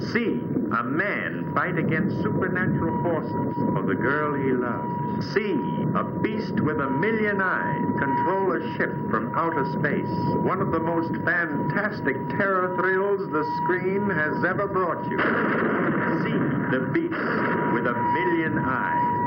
See a man fight against supernatural forces for the girl he loves. See a beast with a million eyes control a ship from outer space. One of the most fantastic terror thrills the screen has ever brought you. See the beast with a million eyes.